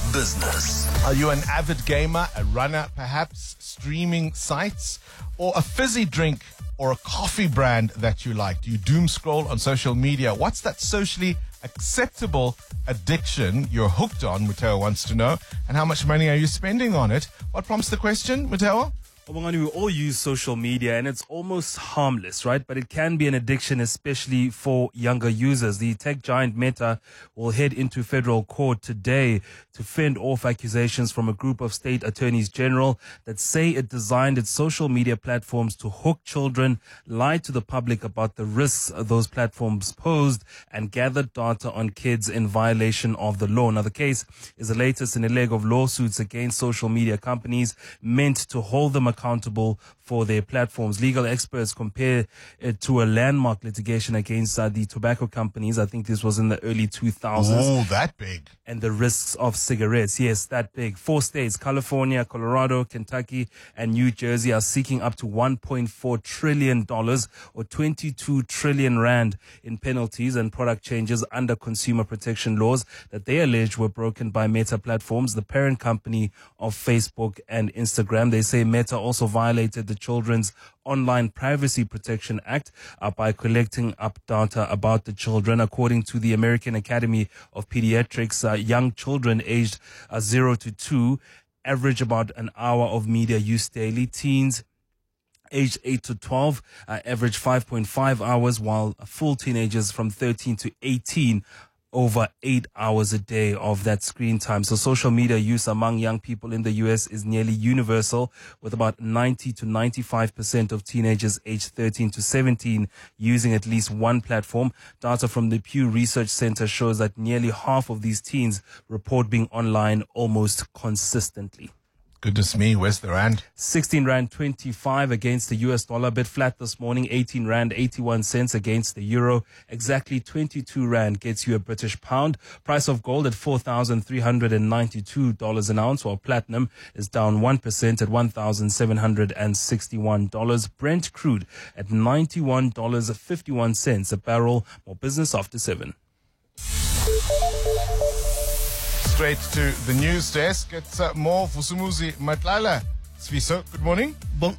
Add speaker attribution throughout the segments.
Speaker 1: business.
Speaker 2: Are you an avid gamer, a runner perhaps, streaming sites, or a fizzy drink or a coffee brand that you like? Do you doom scroll on social media? What's that socially acceptable addiction you're hooked on, Mateo wants to know. And how much money are you spending on it? What prompts the question, Mateo?
Speaker 3: Well, we all use social media and it's almost harmless, right? But it can be an addiction, especially for younger users. The tech giant Meta will head into federal court today to fend off accusations from a group of state attorneys general that say it designed its social media platforms to hook children, lied to the public about the risks those platforms posed, and gathered data on kids in violation of the law. Now, the case is the latest in a leg of lawsuits against social media companies meant to hold them accountable for their platforms. Legal experts compare it to a landmark litigation against the tobacco companies. I think this was in the early 2000s.
Speaker 2: Oh, that big.
Speaker 3: And the risks of cigarettes. Yes, that big. 4 states, California, Colorado, Kentucky, and New Jersey, are seeking up to $1.4 trillion or 22 trillion rand in penalties and product changes under consumer protection laws that they allege were broken by Meta Platforms, the parent company of Facebook and Instagram. They say Meta also violated the Children's Online Privacy Protection Act by collecting up data about the children. According to the American Academy of Pediatrics, young children aged 0 to 2 average about an hour of media use daily. Teens aged 8 to 12 average 5.5 hours, while full teenagers from 13 to 18 over 8 hours a day of that screen time. So social media use among young people in the US is nearly universal, with about 90 to 95% of teenagers aged 13 to 17 using at least one platform. Data from the Pew Research Center shows that nearly half of these teens report being online almost consistently.
Speaker 2: Goodness me, where's the rand?
Speaker 3: 16 Rand 25 against the US dollar, a bit flat this morning. 18 Rand 81 cents against the euro. Exactly 22 Rand gets you a British pound. Price of gold at $4,392 an ounce, while platinum is down 1% at $1,761. Brent crude at $91.51 a barrel. More business after 7.
Speaker 2: Straight to the news desk. It's more Vusumuzi Matlala. Sviso, good morning.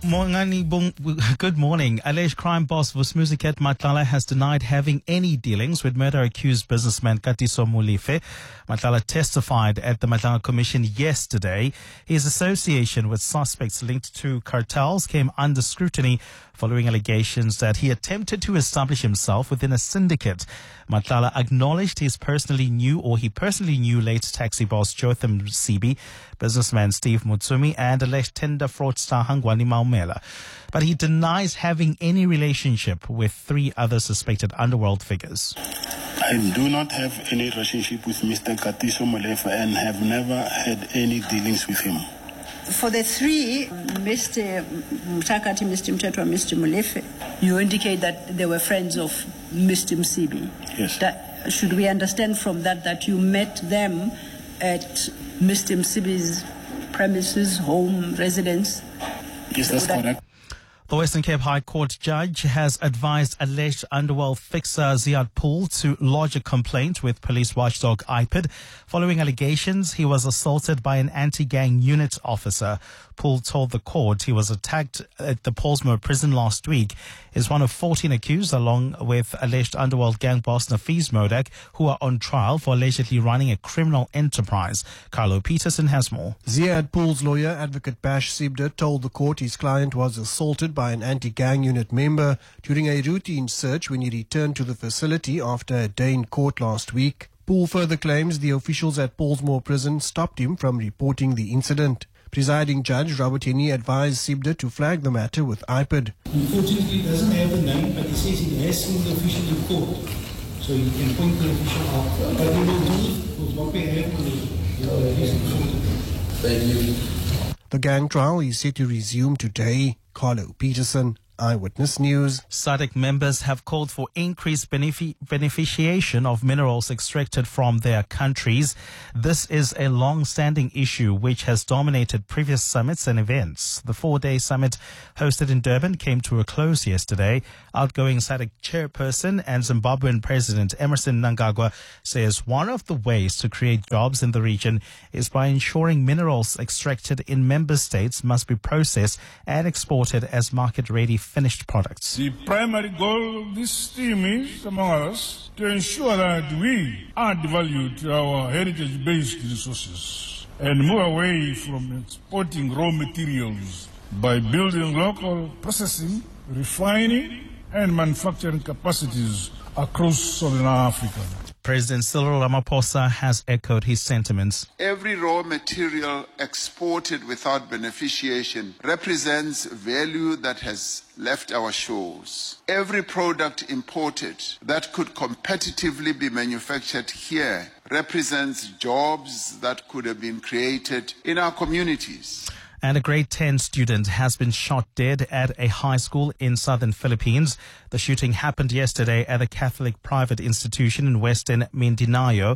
Speaker 4: Good morning. Alleged crime boss Vusumuzi Matlala has denied having any dealings with murder-accused businessman Katiso Molefe. Matlala testified at the Matlala Commission yesterday. His association with suspects linked to cartels came under scrutiny following allegations that he attempted to establish himself within a syndicate. Matlala acknowledged he personally knew late taxi boss Jotham Msibi, businessman Steve Mutsumi, and alleged tender fraudster Hangwani Maumela. But he denies having any relationship with 3 other suspected underworld figures.
Speaker 5: I do not have any relationship with Mr. Katiso Molefe and have never had any dealings with him.
Speaker 6: For the 3, Mr. Mtakati, Mr. Mtetwa, Mr. Molefe, you indicate that they were friends of Mr. Msibi.
Speaker 5: Yes.
Speaker 6: Should we understand from that you met them at Mr. Msibi's premises, home, residence?
Speaker 5: Yes, that's correct.
Speaker 4: The Western Cape High Court judge has advised alleged underworld fixer Ziad Pool to lodge a complaint with police watchdog IPID following allegations he was assaulted by an anti-gang unit officer. Pool told the court he was attacked at the Paulsmoor prison last week. Is one of 14 accused, along with alleged underworld gang boss Nafiz Modak, who are on trial for allegedly running a criminal enterprise. Carlo Peterson has more.
Speaker 7: Ziad Pool's lawyer, Advocate Bash Sibda, told the court his client was assaulted by an anti-gang unit member during a routine search when he returned to the facility after a day in court last week. Pool further claims the officials at Paulsmoor prison stopped him from reporting the incident. Presiding Judge Robert Henney advised Sibda to flag the matter with IPID.
Speaker 8: Unfortunately, he doesn't have the name, but he says he has seen the official in court. So you can point the official out. But we will do with what we have on the
Speaker 7: Thank you. The gang trial is set to resume today. Carlo Peterson, Eyewitness News.
Speaker 4: SADC members have called for increased beneficiation of minerals extracted from their countries. This is a long-standing issue which has dominated previous summits and events. The 4-day summit hosted in Durban came to a close yesterday. Outgoing SADC chairperson and Zimbabwean President Emmerson Mnangagwa says one of the ways to create jobs in the region is by ensuring minerals extracted in member states must be processed and exported as market-ready finished products.
Speaker 1: The primary goal of this team is, among us, to ensure that we add value to our heritage-based resources and move away from exporting raw materials by building local processing, refining, and manufacturing capacities across Southern Africa.
Speaker 4: President Cyril Ramaphosa has echoed his sentiments.
Speaker 9: Every raw material exported without beneficiation represents value that has left our shores. Every product imported that could competitively be manufactured here represents jobs that could have been created in our communities.
Speaker 4: And a grade 10 student has been shot dead at a high school in southern Philippines. The shooting happened yesterday at a Catholic private institution in western Mindanao.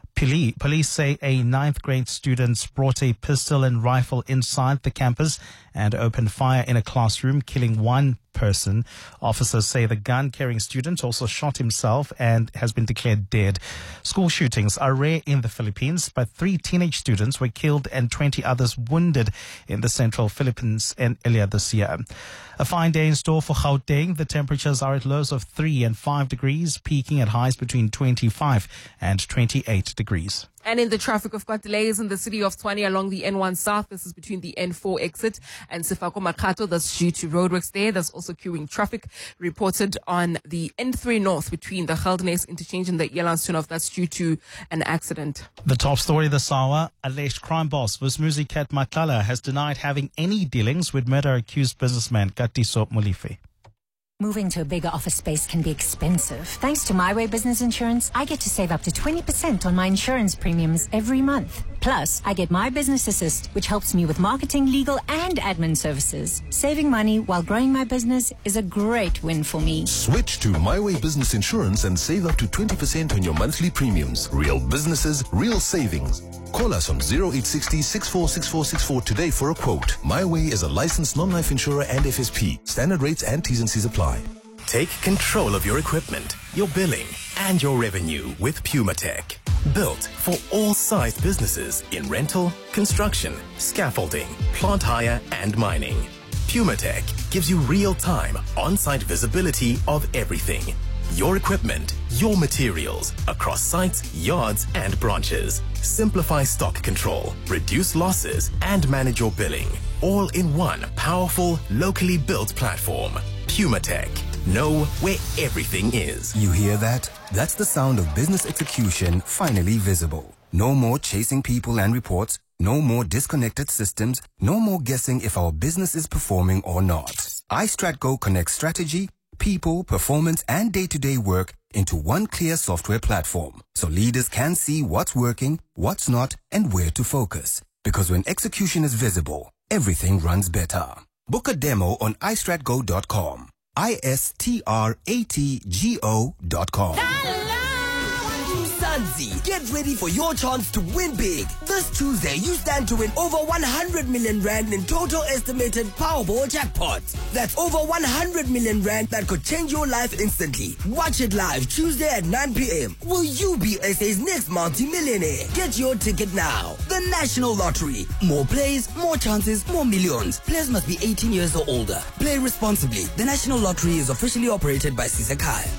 Speaker 4: Police say a 9th grade student brought a pistol and rifle inside the campus and opened fire in a classroom, killing one person. Officers say the gun-carrying student also shot himself and has been declared dead. School shootings are rare in the Philippines, but 3 teenage students were killed and 20 others wounded in the central Philippines earlier this year. A fine day in store for Gauteng. The temperatures are at lows of 3 and 5 degrees, peaking at highs between 25 and 28 degrees.
Speaker 10: And in the traffic, we've got delays in the city of Tshwane along the N1 South. This is between the N4 exit and Sefako Makato. That's due to roadworks there. There's also queuing traffic reported on the N3 North between the Geldenhuys interchange and the Elandstonhof. That's due to an accident.
Speaker 4: The top story this hour, alleged crime boss Vusmuzi Cat Matlala has denied having any dealings with murder-accused businessman Katiso Molefe.
Speaker 11: Moving to a bigger office space can be expensive. Thanks to My Way Business Insurance, I get to save up to 20% on my insurance premiums every month. Plus, I get My Business Assist, which helps me with marketing, legal, and admin services. Saving money while growing my business is a great win for me.
Speaker 12: Switch to My Way Business Insurance and save up to 20% on your monthly premiums. Real businesses, real savings. Call us on 0860 646464 today for a quote. My Way is a licensed non-life insurer and FSP. Standard rates and T's and C's apply.
Speaker 13: Take control of your equipment, your billing, and your revenue with PumaTech. Built for all sized businesses in rental, construction, scaffolding, plant hire, and mining. PumaTech gives you real-time, on-site visibility of everything. Your equipment, your materials, across sites, yards, and branches. Simplify stock control, reduce losses, and manage your billing. All in one powerful, locally built platform. PumaTech. Know where everything is.
Speaker 14: You hear that? That's the sound of business execution finally visible. No more chasing people and reports. No more disconnected systems. No more guessing if our business is performing or not. iStratGo connects strategy, people, performance, and day-to-day work into one clear software platform. So leaders can see what's working, what's not, and where to focus. Because when execution is visible, everything runs better. Book a demo on iStratGo.com. iStratgo.com.
Speaker 15: Mzansi, get ready for your chance to win big. This Tuesday, you stand to win over 100 million rand in total estimated Powerball jackpot. That's over 100 million rand that could change your life instantly. Watch it live Tuesday at 9 p.m. Will you be SA's next multi-millionaire? Get your ticket now. The National Lottery. More plays, more chances, more millions. Players must be 18 years or older. Play responsibly. The National Lottery is officially operated by Sisakai.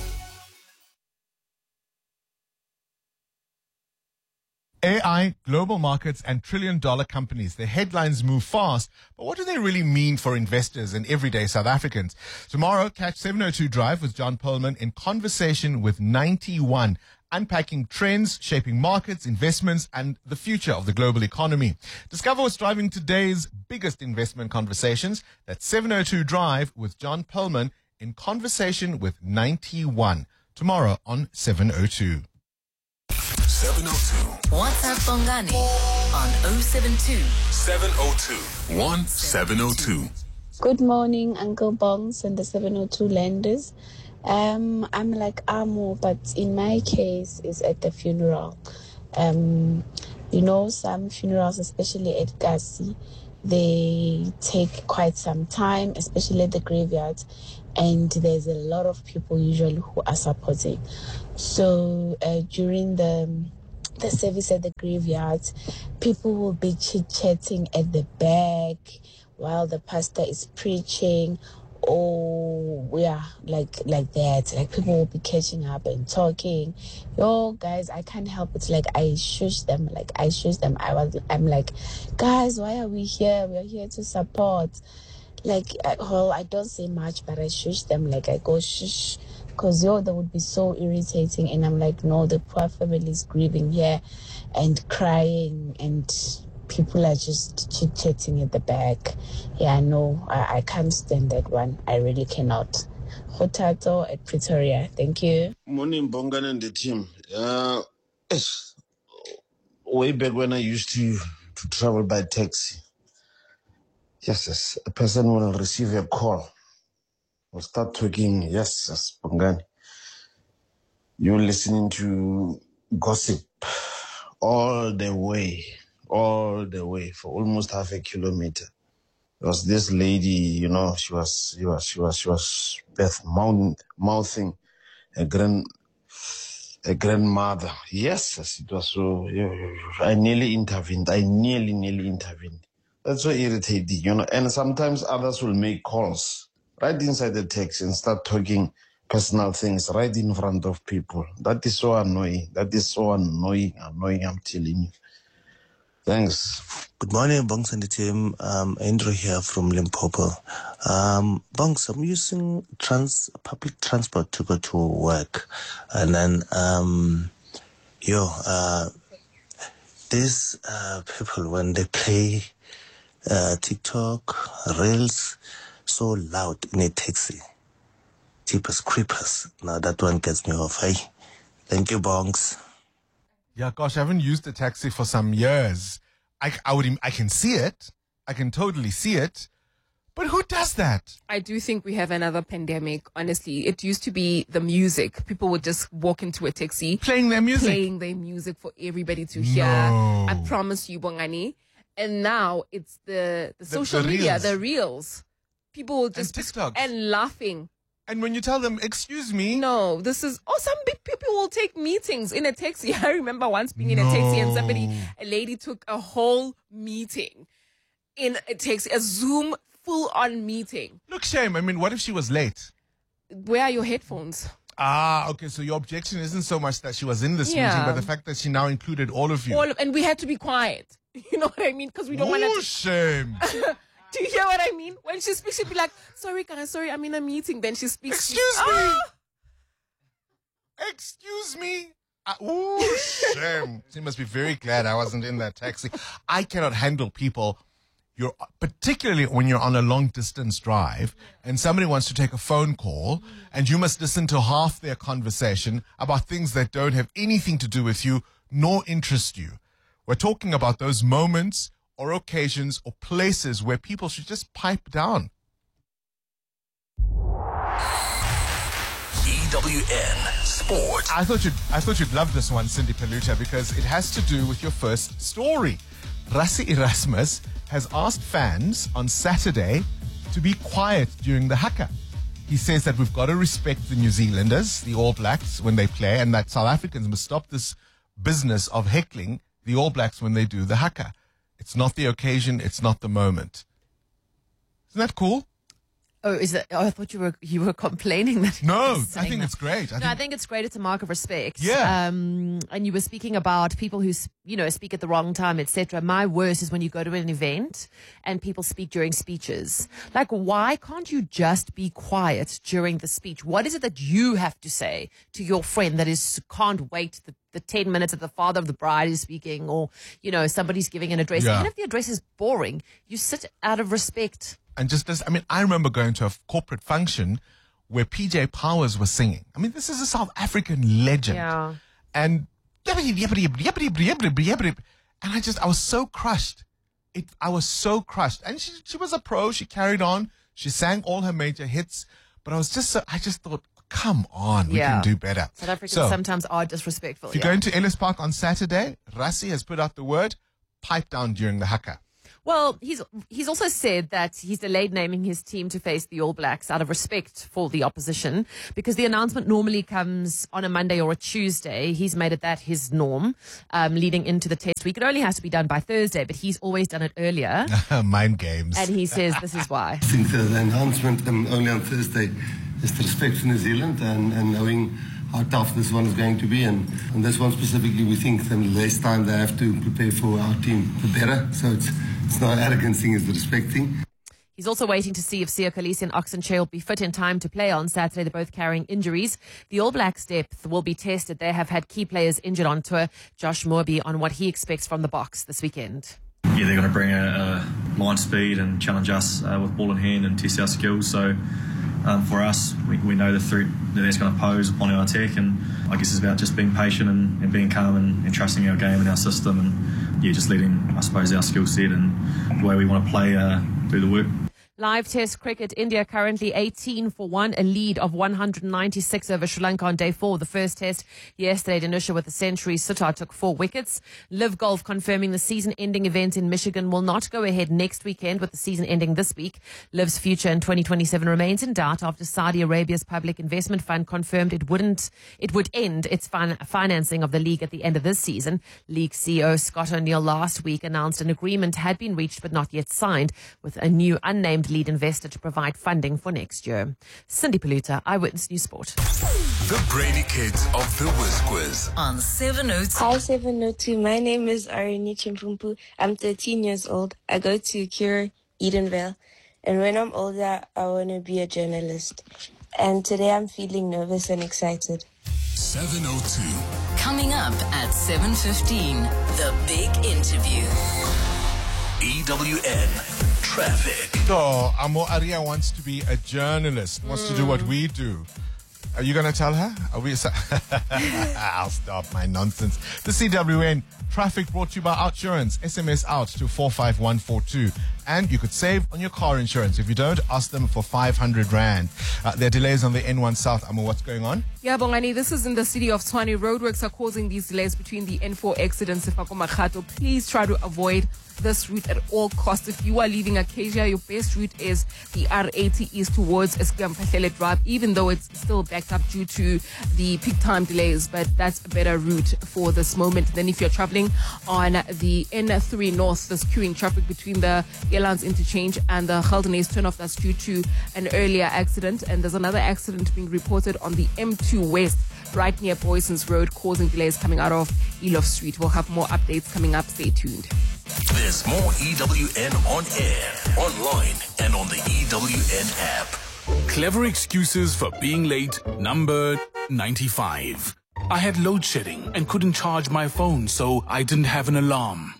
Speaker 2: AI, global markets, and trillion-dollar companies. The headlines move fast, but what do they really mean for investors and everyday South Africans? Tomorrow, catch 702 Drive with John Perlman in conversation with 91, unpacking trends, shaping markets, investments, and the future of the global economy. Discover what's driving today's biggest investment conversations. That's 702 Drive with John Perlman in conversation with 91. Tomorrow on 702.
Speaker 16: 702.
Speaker 17: WhatsApp Bongani on 072
Speaker 16: 702 1702. Good morning, Uncle Bongs and the 702 Landers. I'm like Amo, but in my case, it's at the funeral. Some funerals, especially at Gasi, they take quite some time, especially at the graveyard, and there's a lot of people usually who are supporting. So during the service at the graveyard, people will be chit-chatting at the back while the pastor is preaching. Like that. Like people will be catching up and talking. Yo, guys, I can't help it. Like I shush them. I'm like, guys, why are we here? We are here to support. I don't say much, but I shush them. Like I go shush, because that would be so irritating. And I'm like, no, the poor family is grieving here and crying, and people are just chit-chatting at the back. Yeah, no, I can't stand that one. I really cannot. Hotato at Pretoria. Thank you.
Speaker 17: Morning, Bongan and the team. Way back when I used to travel by taxi. Yes, a person will receive a call. Will start talking. Yes, Bongan. You're listening to gossip all the way for almost half a kilometer. There was this lady, she was mouthing a grandmother. Yes, it was so. I nearly intervened. I nearly intervened. That's so irritating, And sometimes others will make calls right inside the text and start talking personal things right in front of people. That is so annoying. Annoying, I'm telling you. Thanks.
Speaker 18: Good morning, Bongs and the team. Andrew here from Limpopo. Bongs, I'm using public transport to go to work. And then, these people, when they play TikTok, Reels, so loud in a taxi. Jeepers creepers. Now that one gets me off, hey? Thank you, Bongs.
Speaker 2: Yeah, gosh, I haven't used a taxi for some years. I can see it. I can totally see it. But who does that?
Speaker 10: I do think we have another pandemic, honestly. It used to be the music. People would just walk into a taxi.
Speaker 2: Playing their music
Speaker 10: for everybody to hear. I promise you, Bongani. And now it's the social media, the reels. People will just...
Speaker 2: And TikToks.
Speaker 10: And laughing.
Speaker 2: And when you tell them, excuse me.
Speaker 10: No, some big people will take meetings in a taxi. I remember once being in a taxi and a lady took a whole meeting in a taxi, a Zoom full-on meeting.
Speaker 2: Look, shame. I mean, what if she was late?
Speaker 10: Where are your headphones?
Speaker 2: Okay. So your objection isn't so much that she was in this meeting, but the fact that she now included all of you.
Speaker 10: And we had to be quiet. You know what I mean? Because we don't want to...
Speaker 2: shame.
Speaker 10: Do you hear what I mean? When she speaks, she'll be like, sorry, guys, I'm in a meeting. Then she speaks.
Speaker 2: Excuse me. Excuse me. Shame. She must be very glad I wasn't in that taxi. I cannot handle people, particularly when you're on a long distance drive and somebody wants to take a phone call and you must listen to half their conversation about things that don't have anything to do with you nor interest you. We're talking about those moments or occasions or places where people should just pipe down.
Speaker 12: EWN Sport.
Speaker 2: I thought you'd love this one, Cindy Pelucha, because it has to do with your first story. Rassie Erasmus has asked fans on Saturday to be quiet during the haka. He says that we've got to respect the New Zealanders, the All Blacks, when they play, and that South Africans must stop this business of heckling the All Blacks when they do the haka. It's not the occasion. It's not the moment. Isn't that cool?
Speaker 19: Oh, is that? Oh, I thought you were complaining that.
Speaker 2: No, I think it's great.
Speaker 19: I think it's great. It's a mark of respect.
Speaker 2: Yeah.
Speaker 19: And you were speaking about people who speak at the wrong time, etc. My worst is when you go to an event and people speak during speeches. Like, why can't you just be quiet during the speech? What is it that you have to say to your friend that can't wait the 10 minutes that the father of the bride is speaking, or somebody's giving an address?
Speaker 2: Yeah.
Speaker 19: Even if the address is boring, you sit out of respect.
Speaker 2: And I remember going to a corporate function where PJ Powers was singing. I mean, this is a South African legend.
Speaker 19: Yeah.
Speaker 2: And I was so crushed. I was so crushed. And she was a pro. She carried on. She sang all her major hits, but I just thought, come on, we can do better.
Speaker 19: South Africans
Speaker 2: So,
Speaker 19: sometimes are disrespectful.
Speaker 2: if you're going to Ellis Park on Saturday, Rassie has put out the word, pipe down during the haka.
Speaker 19: Well, he's also said that he's delayed naming his team to face the All Blacks out of respect for the opposition, because the announcement normally comes on a Monday or a Tuesday. He's made it that his norm leading into the test week. It only has to be done by Thursday, but he's always done it earlier.
Speaker 2: Mind games.
Speaker 19: And he says this is why.
Speaker 20: I think the announcement only on Thursday is to respect for New Zealand and knowing how tough this one is going to be. And on this one specifically, we think the less time they have to prepare for our team, the better. So it's not an arrogant thing, it's the respect thing.
Speaker 19: He's also waiting to see if Siya Kolisi and Oxenchair will be fit in time to play on Saturday. They're both carrying injuries. The All Blacks' depth will be tested. They have had key players injured on tour. Josh Moorby on what he expects from the box this weekend.
Speaker 21: Yeah, they're going to bring a line speed and challenge us with ball in hand and test our skills. So for us, we know the threat that that's going to pose upon our attack, and I guess it's about just being patient and being calm and trusting our game and our system, and just letting, I suppose, our skill set and the way we want to play do the work.
Speaker 19: Live Test cricket, India currently 18-1, a lead of 196 over Sri Lanka on day 4. The first test yesterday, Danusha with a century. Sutar took 4 wickets. Liv Golf confirming the season-ending event in Michigan will not go ahead next weekend, with the season ending this week. Liv's future in 2027 remains in doubt after Saudi Arabia's public investment fund confirmed it would end its financing of the league at the end of this season. League CEO Scott O'Neill last week announced an agreement had been reached but not yet signed with a new unnamed lead investor to provide funding for next year. Cindy Paluta, Eyewitness News Sport.
Speaker 12: The Brainy Kids of the Whiz Quiz.
Speaker 22: On 702.
Speaker 23: Hi 702, my name is Arini Chimpumpu. I'm 13 years old. I go to Cure Edenvale. And when I'm older, I want to be a journalist. And today I'm feeling nervous and excited.
Speaker 12: 702.
Speaker 22: Coming up at 7:15, the big interview.
Speaker 12: EWN Traffic.
Speaker 2: So, Amo Aria wants to be a journalist, wants to do what we do. Are you going to tell her? Are we? I'll stop my nonsense. The CWN traffic brought to you by Outsurance. SMS out to 45142. And you could save on your car insurance. If you don't, ask them for 500 Rand. There are delays on the N1 South. Amo, what's going on?
Speaker 10: Yeah, Bongani, this is in the city of Tshwane. Roadworks are causing these delays between the N4 exit and Sefako Makhato. Please try to avoid this route at all costs. If you are leaving Acacia, your best route is the R80 east towards Esquiamphahlele Drive, even though it's still backed up due to the peak time delays, but that's a better route for this moment. Then if you're traveling on the N3 North, there's queuing traffic between the Airlines interchange and the Geldenhuys turnoff. That's due to an earlier accident, and there's another accident being reported on the M2 West right near Boysons Road, causing delays coming out of Elof Street. We'll have more updates coming up. Stay tuned.
Speaker 12: There's more EWN on air, online, and on the EWN app.
Speaker 24: Clever excuses for being late, number 95. I had load shedding and couldn't charge my phone, so I didn't have an alarm.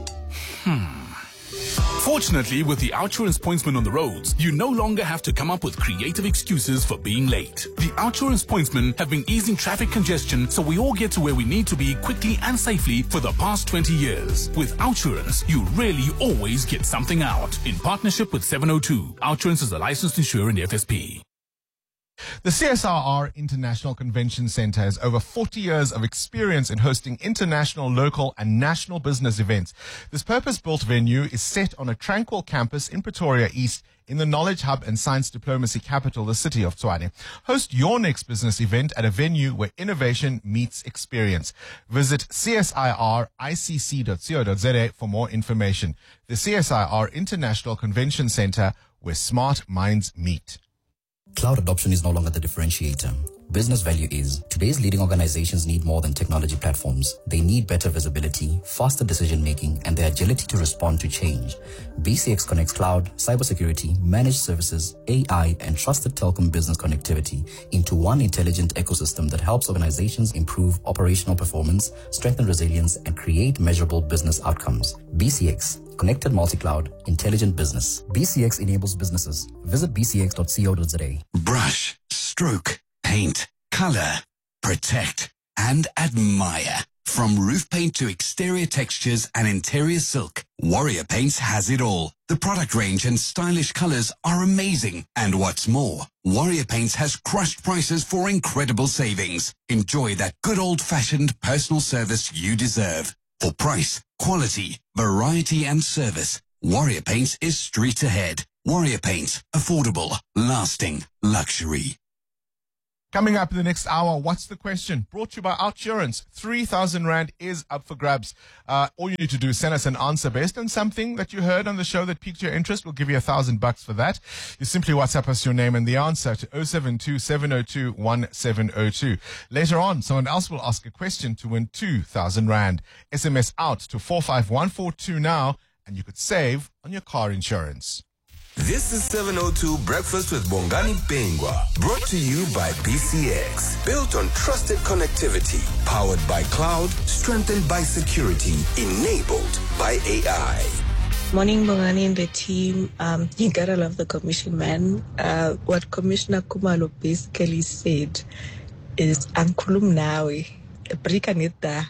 Speaker 24: Fortunately, with the Outsurance pointsman on the roads, you no longer have to come up with creative excuses for being late. The Outsurance pointsmen have been easing traffic congestion so we all get to where we need to be quickly and safely for the past 20 years. With Outsurance, you really always get something out. In partnership with 702, Outsurance is a licensed insurer in the FSP.
Speaker 2: The CSIR International Convention Center has over 40 years of experience in hosting international, local, and national business events. This purpose-built venue is set on a tranquil campus in Pretoria East in the knowledge hub and science diplomacy capital, the city of Tshwane. Host your next business event at a venue where innovation meets experience. Visit csiricc.co.za for more information. The CSIR International Convention Center, where smart minds meet.
Speaker 25: Cloud adoption is no longer the differentiator. Business value is. Today's leading organizations need more than technology platforms. They need better visibility, faster decision-making, and the agility to respond to change. BCX connects cloud, cybersecurity, managed services, AI, and trusted telecom business connectivity into one intelligent ecosystem that helps organizations improve operational performance, strengthen resilience, and create measurable business outcomes. BCX. Connected multi-cloud, intelligent business. BCX enables businesses. Visit bcx.co.za.
Speaker 26: Brush, stroke, paint, color, protect, and admire. From roof paint to exterior textures and interior silk, Warrior Paints has it all. The product range and stylish colors are amazing. And what's more, Warrior Paints has crushed prices for incredible savings. Enjoy that good old-fashioned personal service you deserve. For price, quality, variety and service, Warrior Paints is streets ahead. Warrior Paints, affordable, lasting, luxury.
Speaker 2: Coming up in the next hour, what's the question? Brought to you by Outsurance. 3,000 Rand is up for grabs. All you need to do is send us an answer based on something that you heard on the show that piqued your interest. We'll give you $1,000 for that. You simply WhatsApp us your name and the answer to 072-702-1702. Later on, someone else will ask a question to win 2,000 Rand. SMS out to 45142 now, and you could save on your car insurance.
Speaker 12: This is 702 Breakfast with Bongani Bingwa, brought to you by BCX. Built on trusted connectivity, powered by cloud, strengthened by security, enabled by AI.
Speaker 1: Morning, Bongani and the team. You gotta love the commission, man. What Commissioner Kumalo basically said is, "Ankulum nawe, brikanita."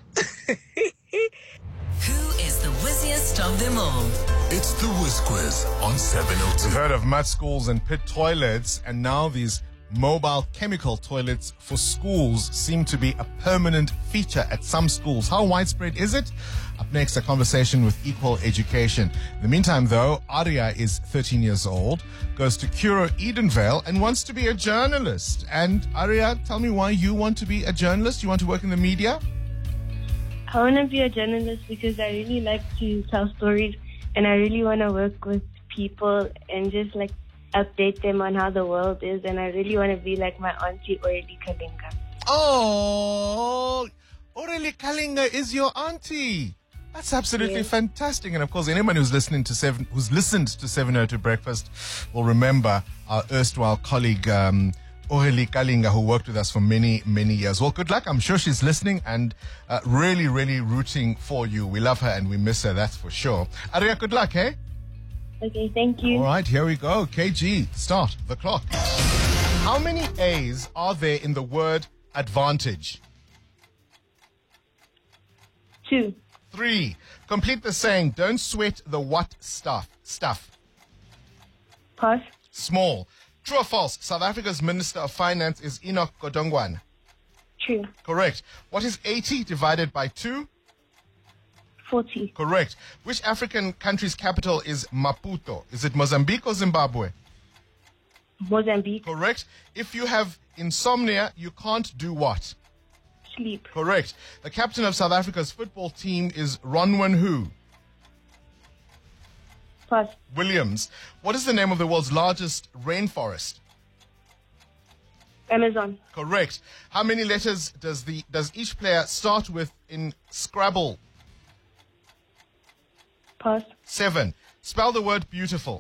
Speaker 22: Who is the wizziest of them all?
Speaker 12: It's the Whiz Quiz on 702.
Speaker 2: We've heard of mud schools and pit toilets, and now these mobile chemical toilets for schools seem to be a permanent feature at some schools. How widespread is it? Up next, a conversation with Equal Education. In the meantime, though, Arya is 13 years old, goes to Curo Edenvale, and wants to be a journalist. And Arya, tell me why you want to be a journalist. You want to work in the media?
Speaker 23: I want to be a journalist because I really like to tell stories, and I really want to work with people and just like update them on how the world is. And I really want to be like my auntie Aurelie Kalinga.
Speaker 2: Oh, Aurelie Kalinga is your auntie. That's absolutely fantastic. And of course, anyone who's listened to 702 Breakfast will remember our erstwhile colleague, Aurelie Kalinga, who worked with us for many, many years. Well, good luck. I'm sure she's listening and really, really rooting for you. We love her and we miss her, that's for sure. Arya, good luck, eh?
Speaker 23: Okay, thank you.
Speaker 2: All right, here we go. KG, start the clock. How many A's are there in the word advantage?
Speaker 23: 2.
Speaker 2: 3. Complete the saying, don't sweat the what stuff?
Speaker 23: Pass.
Speaker 2: Small. True or false? South Africa's Minister of Finance is Enoch Godongwana.
Speaker 23: True.
Speaker 2: Correct. What is 80 divided by 2?
Speaker 23: 40.
Speaker 2: Correct. Which African country's capital is Maputo? Is it Mozambique or Zimbabwe?
Speaker 23: Mozambique.
Speaker 2: Correct. If you have insomnia, you can't do what?
Speaker 23: Sleep.
Speaker 2: Correct. The captain of South Africa's football team is Ronwen who?
Speaker 23: Pass.
Speaker 2: Williams. What is the name of the world's largest rainforest?
Speaker 23: Amazon.
Speaker 2: Correct. How many letters does each player start with in Scrabble?
Speaker 23: Pass.
Speaker 2: 7. Spell the word beautiful.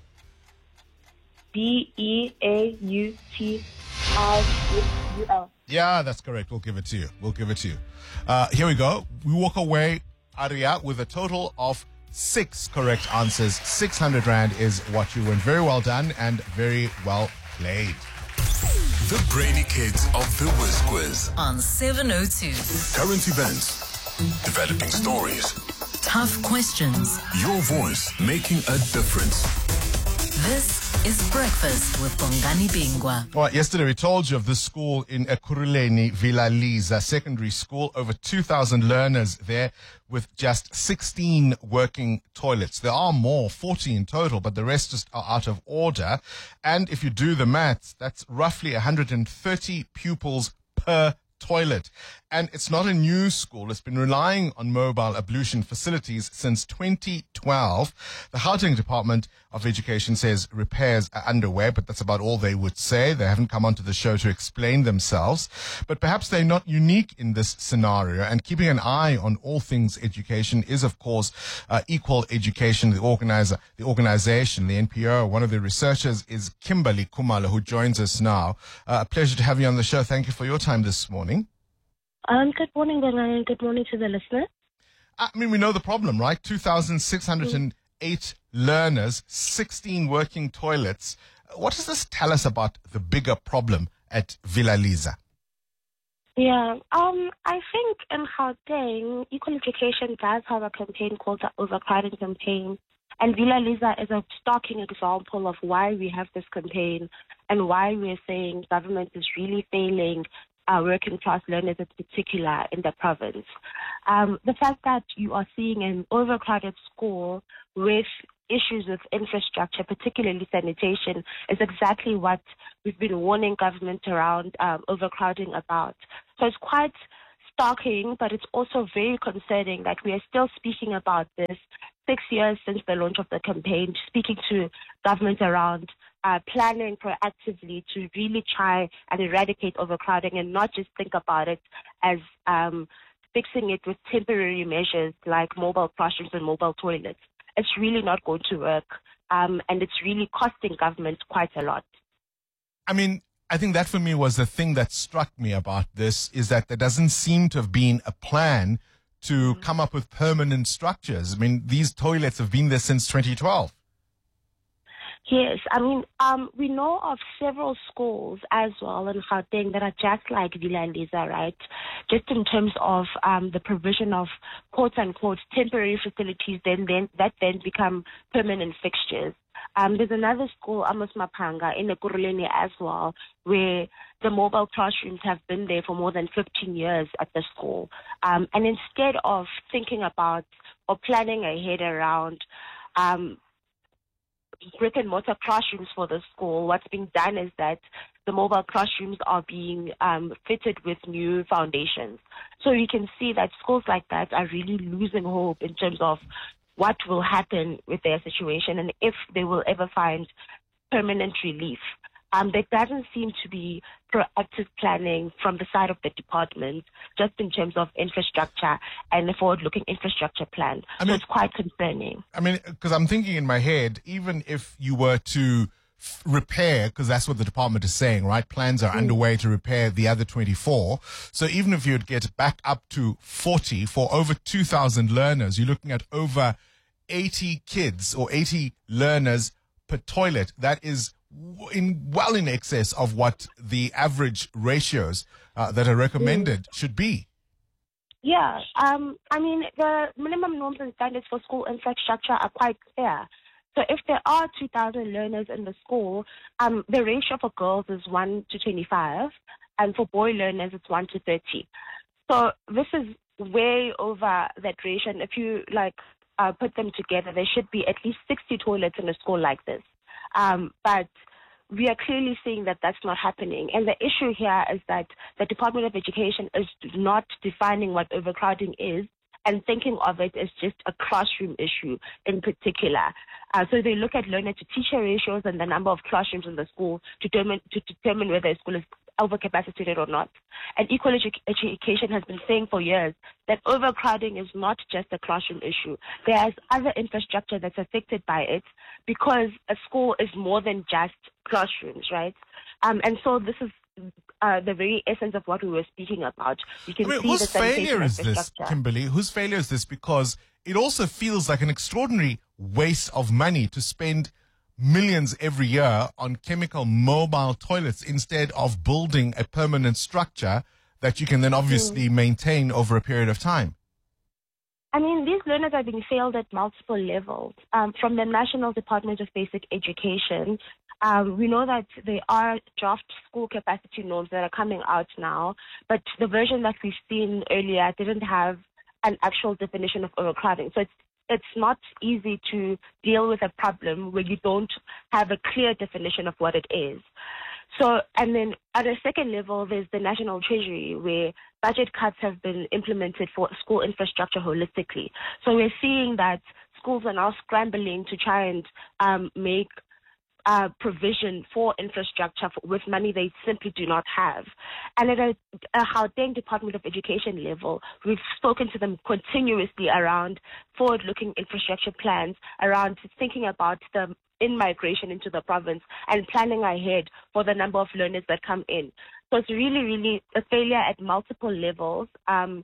Speaker 23: BEAUTIUL.
Speaker 2: Yeah, that's correct. We'll give it to you. Here we go. We walk away, Arya, with a total of 6 correct answers. 600 Rand is what you win. Very well done and very well played.
Speaker 12: The Brainy Kids of the Whiz Quiz.
Speaker 22: On 702.
Speaker 12: Current events, developing stories,
Speaker 22: Tough questions.
Speaker 12: your voice making a difference.
Speaker 22: This is Breakfast with Bongani Bingwa.
Speaker 2: Well, yesterday we told you of this school in Ekurhuleni, Villa Liza Secondary School. Over 2,000 learners there with just 16 working toilets. There are more, 40 in total, but the rest just are out of order. And if you do the maths, that's roughly 130 pupils per toilet. And it's not a new school. It's been relying on mobile ablution facilities since 2012. The Gauteng Department of Education says repairs are underway, but that's about all they would say. They haven't come onto the show to explain themselves. But perhaps they're not unique in this scenario. And keeping an eye on all things education is, of course, Equal Education, the organization, the NPO. One of the researchers is Kimberly Kumalo, who joins us now. A pleasure to have you on the show. Thank you for your time this morning.
Speaker 23: Good morning, Bongani, and good morning to the listener.
Speaker 2: I mean, we know the problem, right? 2,608 learners, 16 working toilets. What does this tell us about the bigger problem at Villa Liza?
Speaker 23: Yeah, I think in Gauteng, Equal Education does have a campaign called the Overcrowding Campaign. And Villa Lisa is a stalking example of why we have this campaign and why we're saying government is really failing working class learners in particular in the province. The fact that you are seeing an overcrowded school with issues with infrastructure, particularly sanitation, is exactly what we've been warning government around overcrowding about. So it's quite stalking, but it's also very concerning that we are still speaking about this 6 years since the launch of the campaign, speaking to government around planning proactively to really try and eradicate overcrowding and not just think about it as fixing it with temporary measures like mobile classrooms and mobile toilets. It's really not going to work, and it's really costing government quite a lot.
Speaker 2: I mean, I think that for me was the thing that struck me about this, is that there doesn't seem to have been a plan to come up with permanent structures. I mean, these toilets have been there since 2012.
Speaker 23: Yes, I mean, we know of several schools as well in Gauteng that are just like Villa Lisa, right? Just in terms of the provision of quote-unquote temporary facilities that then become permanent fixtures. There's another school, Amos Mapanga, in Ekurhuleni as well, where the mobile classrooms have been there for more than 15 years at the school. And instead of thinking about or planning ahead around brick and mortar classrooms for the school, what's being done is that the mobile classrooms are being fitted with new foundations. So you can see that schools like that are really losing hope in terms of what will happen with their situation and if they will ever find permanent relief. There doesn't seem to be proactive planning from the side of the department, just in terms of infrastructure and a forward-looking infrastructure plan. So it's quite concerning.
Speaker 2: I mean, because I'm thinking in my head, even if you were to repair, because that's what the department is saying, right? Plans are underway to repair the other 24. So even if you'd get back up to 40 for over 2,000 learners, you're looking at over 80 kids or 80 learners per toilet. That is well in excess of what the average ratios that are recommended should be.
Speaker 23: Yeah, I mean, the minimum norms and standards for school infrastructure are quite clear. So if there are 2,000 learners in the school, the ratio for girls is 1 to 25, and for boy learners it's 1 to 30. So this is way over that ratio. And if you put them together, there should be at least 60 toilets in a school like this. But we are clearly seeing that that's not happening. And the issue here is that the Department of Education is not defining what overcrowding is and thinking of it as just a classroom issue in particular. So they look at learner-to-teacher ratios and the number of classrooms in the school to determine whether a school is overcapacitated or not. And Equal Education has been saying for years that overcrowding is not just a classroom issue. There's other infrastructure that's affected by it because a school is more than just classrooms, right? And so this is the very essence of what we were speaking about. You can see
Speaker 2: whose
Speaker 23: the
Speaker 2: failure is this,
Speaker 23: infrastructure.
Speaker 2: Kimberly? Whose failure is this? Because it also feels like an extraordinary waste of money to spend millions every year on chemical mobile toilets instead of building a permanent structure that you can then obviously maintain over a period of time.
Speaker 23: I mean, these learners are being failed at multiple levels. From the National Department of Basic Education, we know that there are draft school capacity norms that are coming out now, but the version that we've seen earlier didn't have an actual definition of overcrowding. So it's not easy to deal with a problem where you don't have a clear definition of what it is. So, and then at a second level, there's the National Treasury, where budget cuts have been implemented for school infrastructure holistically. So we're seeing that schools are now scrambling to try and make provision for infrastructure with money they simply do not have. And at a Gauteng Department of Education level, we've spoken to them continuously around forward-looking infrastructure plans, around thinking about the in-migration into the province and planning ahead for the number of learners that come in. So it's really, really a failure at multiple levels. And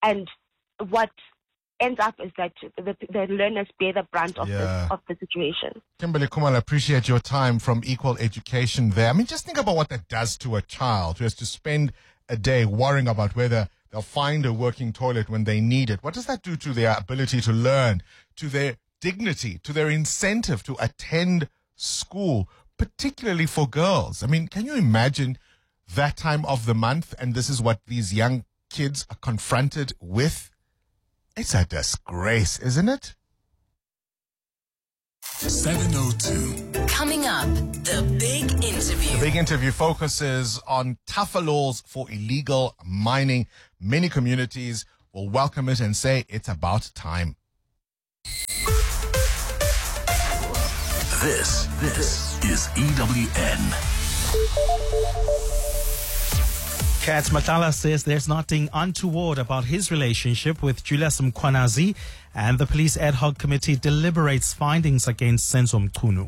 Speaker 23: what ends up is that the learners bear the brunt of the situation.
Speaker 2: Kimberly Khumalo, appreciate your time from Equal Education there. I mean, just think about what that does to a child who has to spend a day worrying about whether they'll find a working toilet when they need it. What does that do to their ability to learn, to their dignity, to their incentive to attend school, particularly for girls? I mean, can you imagine that time of the month, and this is what these young kids are confronted with? It's a disgrace, isn't it?
Speaker 26: 702.
Speaker 22: Coming up, the big interview.
Speaker 2: The big interview focuses on tougher laws for illegal mining. Many communities will welcome it and say it's about time.
Speaker 26: This is EWN.
Speaker 4: Kat Matala says there's nothing untoward about his relationship with Julius Mkhwanazi, and the police ad hoc committee deliberates findings against Senzo Mchunu.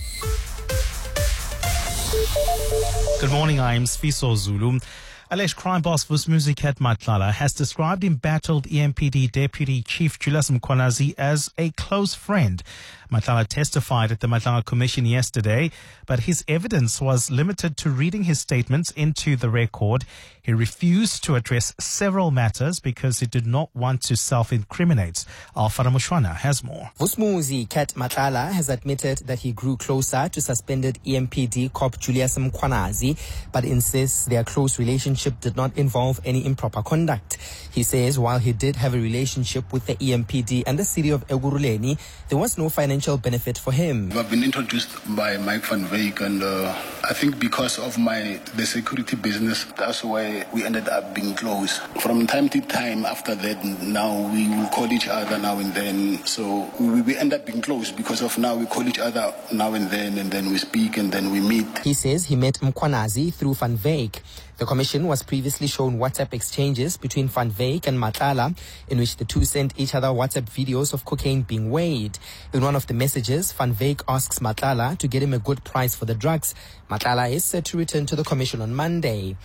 Speaker 4: Good morning, I am Sfiso Zulu. Alleged crime boss Vusmuzi Kat Matlala has described embattled EMPD Deputy Chief Julius Mkhwanazi as a close friend. Matlala testified at the Matlala Commission yesterday, but his evidence was limited to reading his statements into the record. He refused to address several matters because he did not want to self-incriminate. Alfara Mushwana has more.
Speaker 3: Vusmuzi Kat Matlala has admitted that he grew closer to suspended EMPD cop Julius Mkhwanazi, but insists their close relationship did not involve any improper conduct. He says while he did have a relationship with the EMPD and the city of Ekurhuleni, there was no financial benefit for him.
Speaker 5: I've been introduced by Mike van Wyk, and I think because of the security business, that's why we ended up being close. From time to time after that, now we will call each other now and then. So we end up being close because of now we call each other now and then we speak and then we meet.
Speaker 3: He says he met Mkhwanazi through Van Wyk. The commission was previously shown WhatsApp exchanges between Van Wyk and Matlala, in which the two sent each other WhatsApp videos of cocaine being weighed. In one of the messages, Van Wyk asks Matlala to get him a good price for the drugs. Matlala is set to return to the commission on Monday.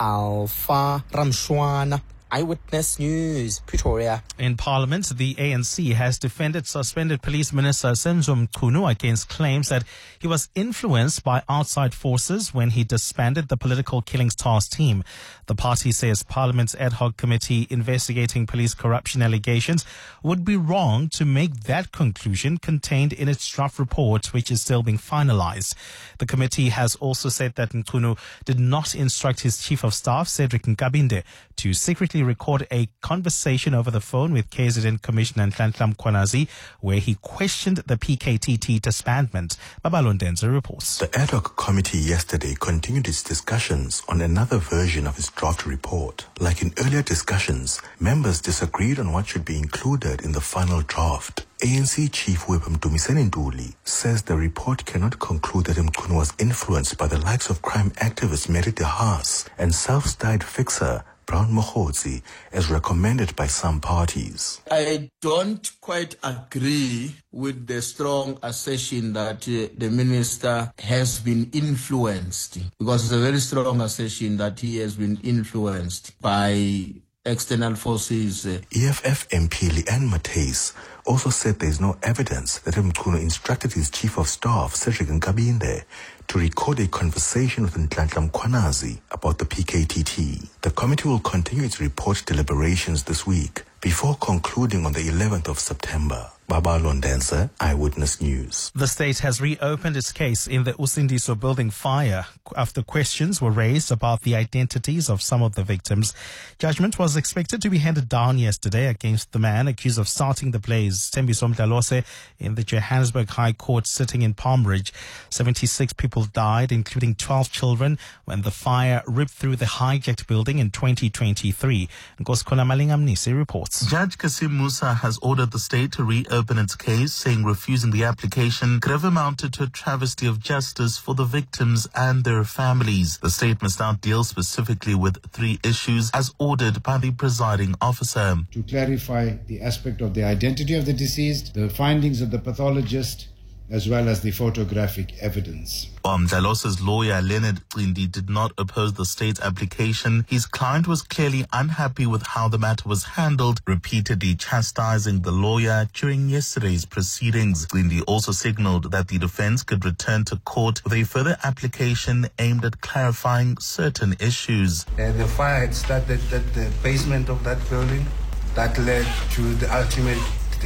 Speaker 3: Alpha Ramshwana, Eyewitness News, Pretoria.
Speaker 4: In Parliament, the ANC has defended suspended Police Minister Senzo Mchunu against claims that he was influenced by outside forces when he disbanded the Political Killings Task Team. The party says Parliament's ad hoc committee investigating police corruption allegations would be wrong to make that conclusion contained in its draft report, which is still being finalized. The committee has also said that Mchunu did not instruct his Chief of Staff, Cedric Nkabinde, to secretly record a conversation over the phone with KZN Commissioner Nhlanhla Mkhwanazi, where he questioned the PKTT disbandment. Babalondenza reports.
Speaker 6: The ad hoc committee yesterday continued its discussions on another version of its draft report. Like in earlier discussions, members disagreed on what should be included in the final draft. ANC Chief Whip Mdumiseni Ntuli says the report cannot conclude that Mchunu was influenced by the likes of crime activist Mary de Haas and self-styled fixer Brown Mokgotsi, as recommended by some parties.
Speaker 7: I don't quite agree with the strong assertion that the minister has been influenced, because it's a very strong assertion that he has been influenced by external forces.
Speaker 6: EFF MP Leanne Matthys also said there is no evidence that Mchunu instructed his Chief of Staff, Cedric Nkabinde, to record a conversation with Nhlanhla Mkhwanazi about the PKTT. The committee will continue its report deliberations this week before concluding on the 11th of September. Baba Londense, Eyewitness News.
Speaker 4: The state has reopened its case in the Usindiso building fire after questions were raised about the identities of some of the victims. Judgment was expected to be handed down yesterday against the man accused of starting the blaze, Thembiso Mdlalose, in the Johannesburg High Court sitting in Palm Ridge. 76 people died, including 12 children, when the fire ripped through the hijacked building in 2023. Nkoskona Malingamnisi reports.
Speaker 8: Judge Kasim Musa has ordered the state to reopen its case, saying refusing the application could have amounted to a travesty of justice for the victims and their families. The state must now deal specifically with 3 issues as ordered by the presiding officer.
Speaker 9: To clarify the aspect of the identity of the deceased, the findings of the pathologist, as well as the photographic evidence.
Speaker 8: Dlalosa's lawyer, Leonard Cindi, did not oppose the state's application. His client was clearly unhappy with how the matter was handled, repeatedly chastising the lawyer during yesterday's proceedings. Cindi also signaled that the defense could return to court with a further application aimed at clarifying certain issues.
Speaker 11: The fire had started at the basement of that building. That led to the ultimate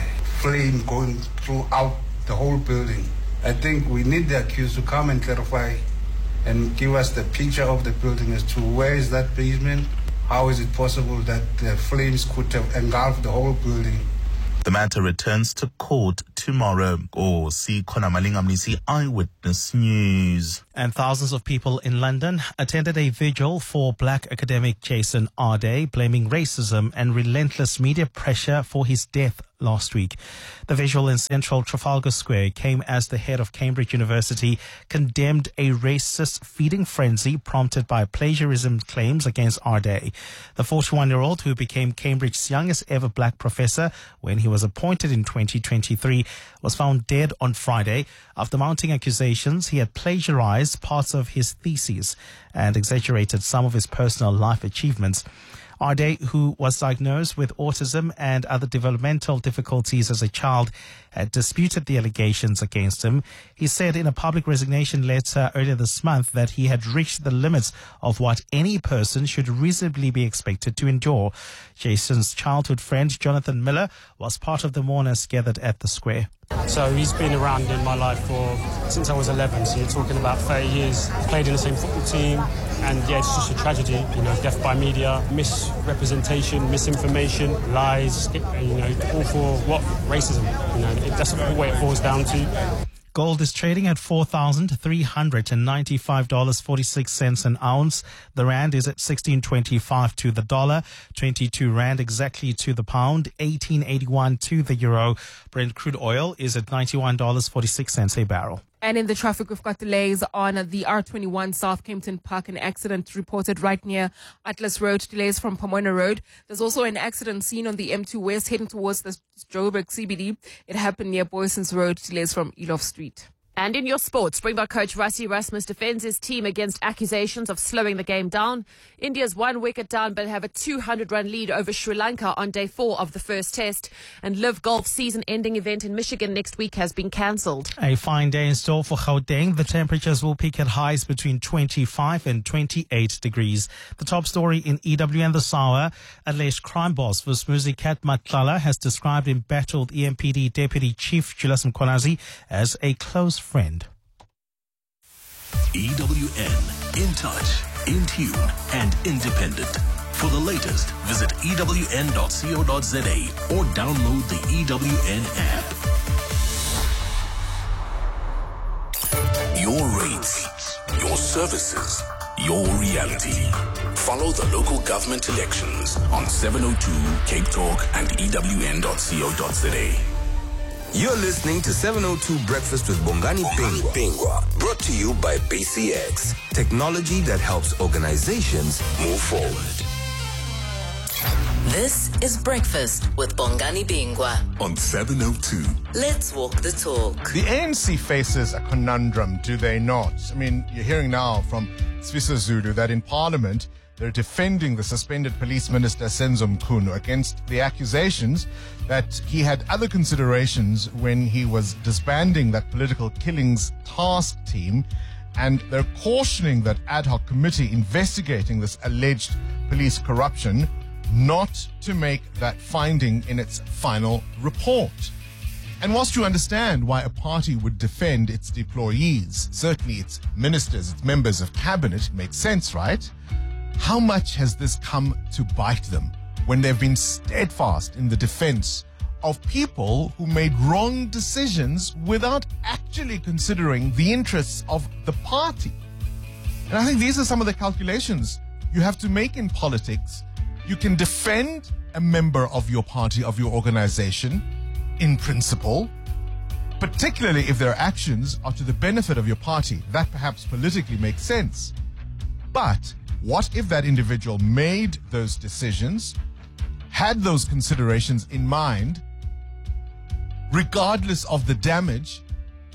Speaker 11: flame going throughout the whole building. I think we need the accused to come and clarify and give us the picture of the building as to where is that basement, how is it possible that the flames could have engulfed the whole building.
Speaker 8: The matter returns to court tomorrow. See Khona Malingamnisi, Eyewitness News.
Speaker 4: And thousands of people in London attended a vigil for black academic Jason Arday, blaming racism and relentless media pressure for his death last week. The visual in central Trafalgar Square came as the head of Cambridge University condemned a racist feeding frenzy prompted by plagiarism claims against Arday. The 41-year-old, who became Cambridge's youngest ever black professor when he was appointed in 2023, was found dead on Friday after mounting accusations he had plagiarized parts of his thesis and exaggerated some of his personal life achievements. Arday, who was diagnosed with autism and other developmental difficulties as a child, had disputed the allegations against him. He said in a public resignation letter earlier this month that he had reached the limits of what any person should reasonably be expected to endure. Jason's childhood friend, Jonathan Miller, was part of the mourners gathered at the square.
Speaker 13: So he's been around in my life since I was 11, so you're talking about 30 years. Played in the same football team, and yeah, it's just a tragedy. Death by media, misrepresentation, misinformation, lies, all for what? Racism. That's what it boils down to.
Speaker 4: Gold is trading at $4,395.46 an ounce. The rand is at 16.25 to the dollar, 22 rand exactly to the pound, 18.81 to the euro. Brent crude oil is at $91.46 a barrel.
Speaker 10: And in the traffic, we've got delays on the R21 South Kempton Park. An accident reported right near Atlas Road. Delays from Pomona Road. There's also an accident seen on the M2 West heading towards the Joburg CBD. It happened near Boyson's Road. Delays from Elof Street.
Speaker 19: And in your sports, Springbok coach Rassie Erasmus defends his team against accusations of slowing the game down. India's 1 wicket down but have a 200-run lead over Sri Lanka on day 4 of the first test. And Live Golf season-ending event in Michigan next week has been cancelled.
Speaker 4: A fine day in store for Gauteng. The temperatures will peak at highs between 25 and 28 degrees. The top story in EWN this hour, alleged crime boss Vusmuzi Kat Matlala has described embattled EMPD Deputy Chief Julius Mkhwanazi as a close friend.
Speaker 12: EWN, in touch, in tune, and independent. For the latest, visit ewn.co.za or download the EWN app. Your rates, your services, your reality. Follow the local government elections on 702 Cape Talk and ewn.co.za.
Speaker 14: You're listening to 702 Breakfast with Bongani Pingwa, brought to you by BCX, technology that helps organizations move forward.
Speaker 22: This is Breakfast with Bongani Bingwa
Speaker 12: on 702.
Speaker 22: Let's walk the talk.
Speaker 2: The ANC faces a conundrum, do they not? I mean, you're hearing now from Sfisa Zulu that in Parliament, they're defending the suspended police minister Senzo Mkhunu against the accusations that he had other considerations when he was disbanding that political killings task team. And they're cautioning that ad hoc committee investigating this alleged police corruption not to make that finding in its final report. And whilst you understand why a party would defend its employees, certainly its ministers, its members of cabinet, it makes sense, right? How much has this come to bite them when they've been steadfast in the defense of people who made wrong decisions without actually considering the interests of the party? And I think these are some of the calculations you have to make in politics. You can defend a member of your party, of your organization, in principle, particularly if their actions are to the benefit of your party. That perhaps politically makes sense. But what if that individual made those decisions, had those considerations in mind, regardless of the damage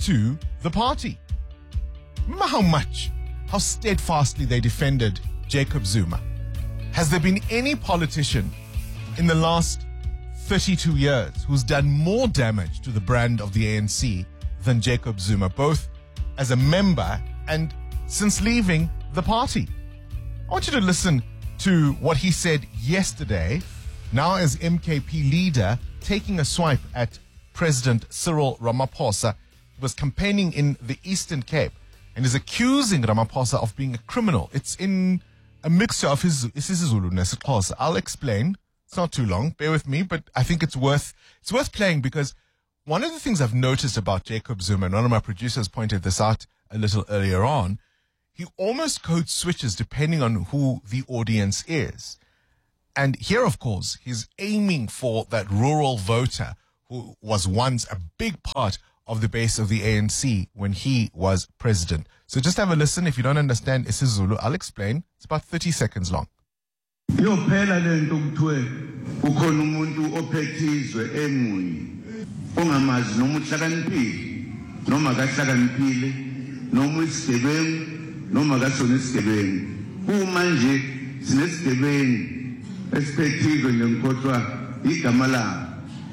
Speaker 2: to the party. Remember how steadfastly they defended Jacob Zuma. Has there been any politician in the last 32 years who's done more damage to the brand of the ANC than Jacob Zuma, both as a member and since leaving the party? I want you to listen to what he said yesterday, now as MKP leader, taking a swipe at President Cyril Ramaphosa, who was campaigning in the Eastern Cape and is accusing Ramaphosa of being a criminal. It's in a mixture of his isiZulu nesiXhosa. I'll explain. It's not too long. Bear with me, but I think it's worth playing, because one of the things I've noticed about Jacob Zuma, and one of my producers pointed this out a little earlier on, he almost code switches depending on who the audience is. And here, of course, he's aiming for that rural voter who was once a big part of the base of the ANC when he was president. So just have a listen. If you don't understand isiZulu, I'll explain. It's about 30 seconds long.
Speaker 15: Yophela lento kuthiwe ukhona umuntu ophethizwe emunye ongamazi noma uhlakaniphile noma akahlakaniphile noma isigebengu noma akasona isigebengu. Uma nje sinesigebengu esiphethizwe ngenkotshwa igama layo.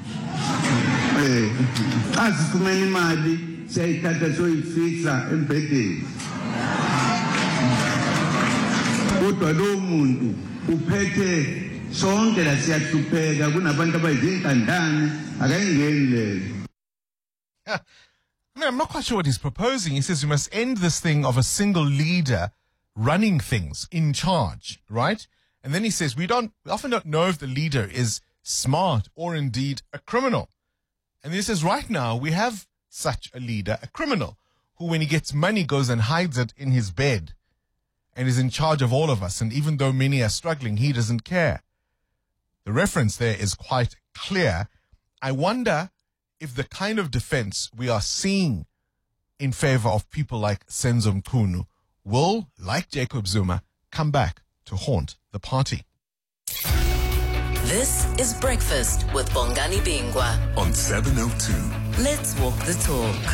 Speaker 15: Asifumene imali siyayithatha soyifixa embhedeni. Kodwa lo muntu uphethe sonke la siyahlupheka kunabantu abayizintandane akayingeni leyo.
Speaker 2: I mean, I'm not quite sure what he's proposing. He says we must end this thing of a single leader running things in charge, right? And then he says we often don't know if the leader is smart or indeed a criminal. And he says right now we have such a leader, a criminal, who when he gets money goes and hides it in his bed and is in charge of all of us. And even though many are struggling, he doesn't care. The reference there is quite clear. I wonder if the kind of defense we are seeing in favor of people like Senzo Mchunu will, like Jacob Zuma, come back to haunt the party.
Speaker 22: This is Breakfast with Bongani Bingwa
Speaker 12: on 702.
Speaker 22: Let's walk the talk.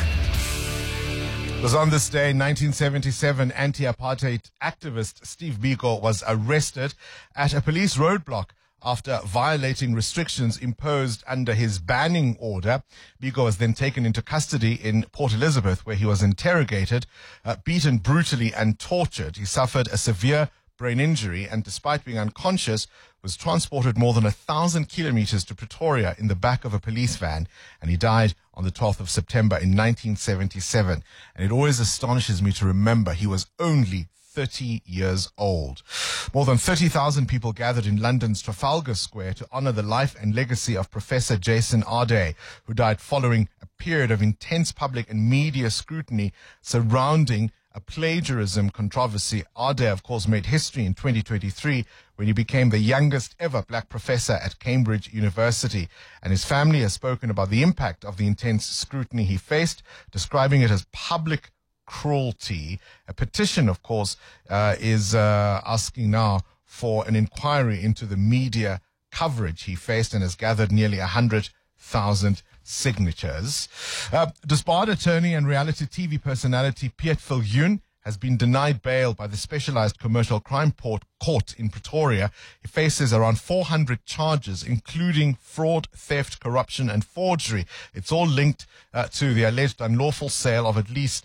Speaker 2: It was on this day, 1977, anti-apartheid activist Steve Biko was arrested at a police roadblock after violating restrictions imposed under his banning order. Biko was then taken into custody in Port Elizabeth, where he was interrogated, beaten brutally and tortured. He suffered a severe brain injury and, despite being unconscious, was transported more than 1,000 kilometers to Pretoria in the back of a police van, and he died on the 12th of September in 1977. And it always astonishes me to remember he was only 30 years old. More than 30,000 people gathered in London's Trafalgar Square to honor the life and legacy of Professor Jason Ardern, who died following a period of intense public and media scrutiny surrounding a plagiarism controversy. Ardern, of course, made history in 2023 when he became the youngest ever black professor at Cambridge University. And his family has spoken about the impact of the intense scrutiny he faced, describing it as public cruelty. A petition, of course, is asking now for an inquiry into the media coverage he faced and has gathered nearly 100,000 signatures. Disbarred attorney and reality TV personality Piet Viljoen has been denied bail by the Specialized Commercial Crime Court in Pretoria. He faces around 400 charges, including fraud, theft, corruption, and forgery. It's all linked to the alleged unlawful sale of at least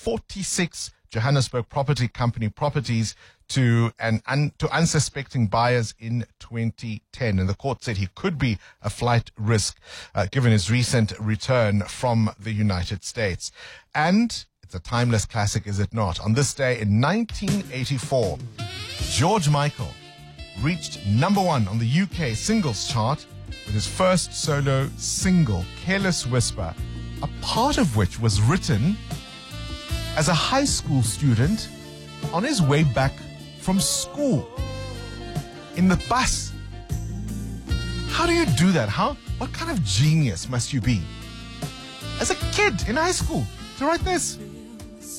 Speaker 2: 46 Johannesburg Property Company properties to unsuspecting buyers in 2010. And the court said he could be a flight risk given his recent return from the United States. And it's a timeless classic, is it not? On this day in 1984, George Michael reached #1 on the UK singles chart with his first solo single, Careless Whisper, a part of which was written as a high school student on his way back from school in the bus. How do you do that? What kind of genius must you be as a kid in high school to write this?